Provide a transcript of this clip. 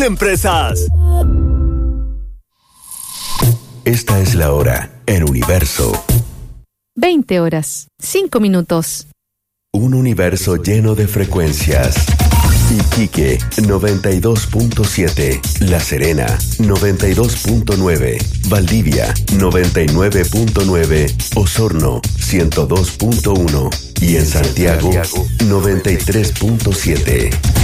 de empresas. Esta es la hora en Universo. 20 horas, 5 minutos. Un universo lleno de frecuencias. Iquique 92.7, La Serena 92.9, Valdivia 99.9, Osorno 102.1 y en Santiago 93.7.